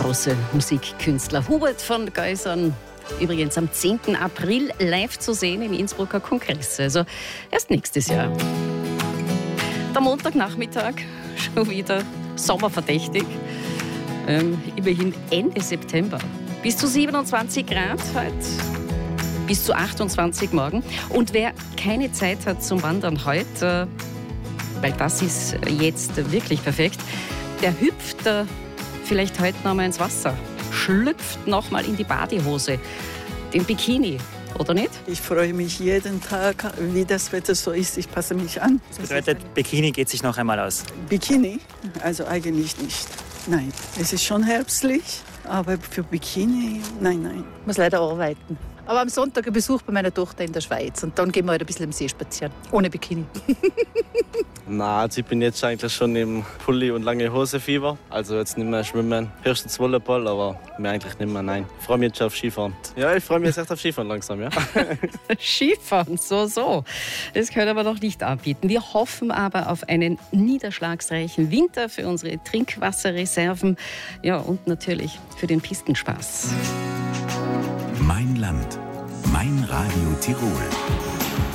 große Musikkünstler. Hubert von Geusern, übrigens am 10. April live zu sehen im Innsbrucker Kongress. Also erst nächstes Jahr. Der Montagnachmittag, schon wieder sommerverdächtig. Immerhin Ende September. Bis zu 27 Grad heute, bis zu 28 morgen. Und wer keine Zeit hat zum Wandern heute, weil das ist jetzt wirklich perfekt, der hüpft vielleicht heute noch mal ins Wasser, schlüpft noch mal in die Badehose, den Bikini, oder nicht? Ich freue mich jeden Tag, wie das Wetter so ist. Ich passe mich an. Das bedeutet, Bikini geht sich noch einmal aus? Bikini? Also eigentlich nicht. Nein, es ist schon herbstlich, aber für Bikini, nein. Ich muss leider arbeiten. Aber am Sonntag ein Besuch bei meiner Tochter in der Schweiz. Und dann gehen wir halt ein bisschen im See spazieren. Ohne Bikini. Na, also ich bin jetzt eigentlich schon im Pulli und lange Hose Fieber. Also jetzt nicht mehr schwimmen. Höchstens Volleyball, aber mehr eigentlich nicht mehr, nein. Ich freue mich jetzt schon auf Skifahren. Ja, ich freue mich jetzt echt auf Skifahren langsam, ja. Skifahren, so. Das können wir noch nicht anbieten. Wir hoffen aber auf einen niederschlagsreichen Winter für unsere Trinkwasserreserven. Ja, und natürlich für den Pistenspaß. Mein Land, mein Radio Tirol.